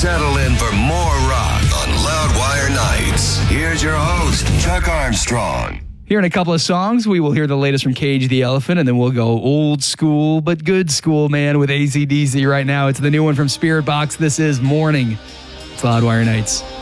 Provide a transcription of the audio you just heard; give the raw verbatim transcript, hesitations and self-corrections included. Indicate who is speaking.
Speaker 1: Settle in for more rock on Loudwire Nights. Here's your host, Chuck Armstrong.
Speaker 2: Here in a couple of songs, we will hear the latest from Cage the Elephant, and then we'll go old school, but good school, man, with A C D C right now. It's the new one from Spirit Box. This is Morning. It's Loudwire Nights.